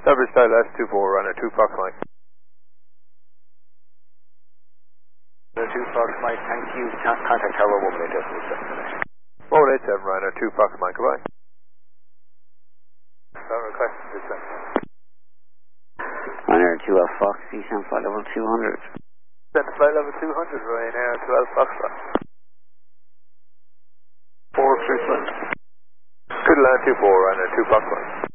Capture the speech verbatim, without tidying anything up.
Leverage style S two four, runner two Fox Mike. two Fox Mike, thank you. Contact Tower one eight seven. one eight seven, runner two Fox Mike, goodbye. Tower request to descend. Ryanair twelve Fox, descend flight level two hundred. Descend flight level two hundred, Ryanair twelve Fox. four three one. Good land two four, runner two Fox Mike.